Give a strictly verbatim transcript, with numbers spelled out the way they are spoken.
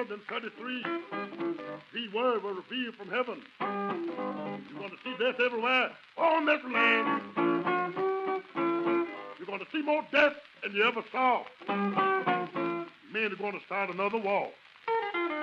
thirty-three, these words were revealed from heaven. You're going to see death everywhere on this land. You're going to see more death than you ever saw. Men are going to start another war.